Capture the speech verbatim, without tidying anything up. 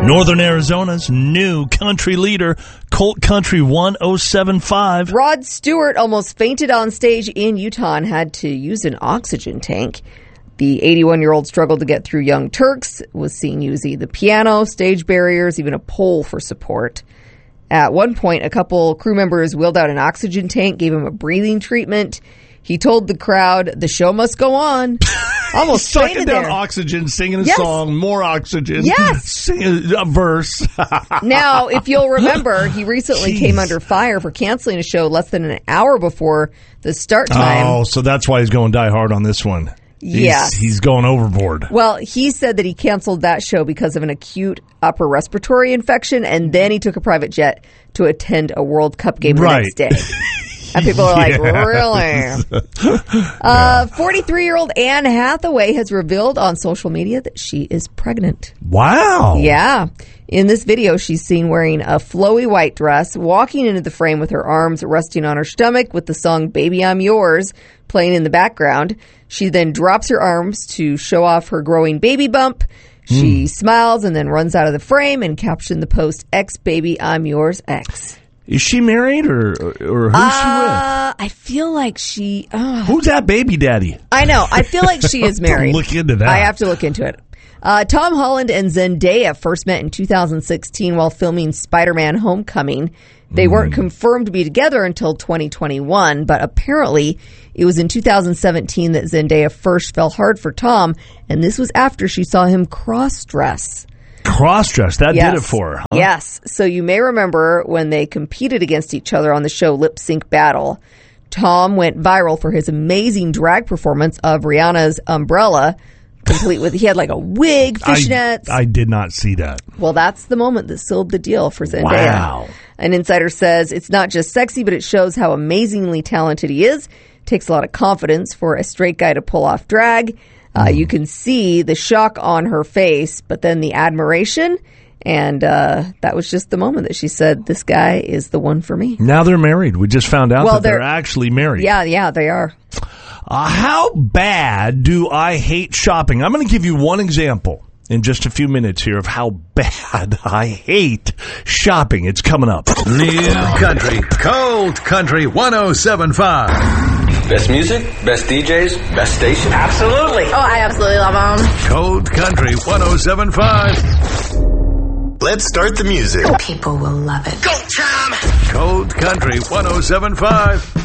Northern Arizona's new country leader, Colt Country one oh seven point five. Rod Stewart almost fainted on stage in Utah and had to use an oxygen tank. The eighty-one-year-old struggled to get through Young Turks, was seen using the piano, stage barriers, even a pole for support. At one point, a couple crew members wheeled out an oxygen tank, gave him a breathing treatment. He told the crowd, the show must go on. Almost sucking fainted down there. oxygen, singing a Yes. song, more oxygen. Yes. Singing a verse. Now, if you'll remember, he recently Jeez. came under fire for canceling a show less than an hour before the start time. Oh, so that's why he's going die hard on this one. He's, Yes. He's going overboard. Well, he said that he canceled that show because of an acute upper respiratory infection, and then he took a private jet to attend a World Cup game the Right. next day. And people are like, really? Uh, forty-three-year-old Anne Hathaway has revealed on social media that she is pregnant. Wow. Yeah. In this video, she's seen wearing a flowy white dress, walking into the frame with her arms resting on her stomach with the song Baby I'm Yours playing in the background. She then drops her arms to show off her growing baby bump. She mm. smiles and then runs out of the frame and captioned the post, X Baby I'm Yours X. Is she married or or who's uh, she with? I feel like she... Oh. Who's that baby daddy? I know. I feel like she is married. Look into that. I have to look into it. Uh, Tom Holland and Zendaya first met in two thousand sixteen while filming Spider-Man Homecoming. They mm. weren't confirmed to be together until twenty twenty-one, but apparently it was in two thousand seventeen that Zendaya first fell hard for Tom, and this was after she saw him cross-dress. Cross-dress, that yes. did it for her, huh? Yes. So you may remember when they competed against each other on the show Lip Sync Battle. Tom went viral for his amazing drag performance of Rihanna's Umbrella, complete with, he had like a wig, fishnets. I, I did not see that. Well, that's the moment that sealed the deal for Zendaya. Wow. An insider says it's not just sexy, but it shows how amazingly talented he is. Takes a lot of confidence for a straight guy to pull off drag. Uh, you can see the shock on her face, but then the admiration. And uh, that was just the moment that she said, this guy is the one for me. Now they're married. We just found out well, that they're, they're actually married. Yeah, yeah, they are. Uh, how bad do I hate shopping? I'm going to give you one example in just a few minutes here of how bad I hate shopping. It's coming up. New Country, Cold Country one oh seven point five. Best music, best D Js, best station. Absolutely. Oh, I absolutely love them. Cold Country one oh seven point five. Let's start the music. People will love it. Go, Tom! Cold Country one oh seven point five.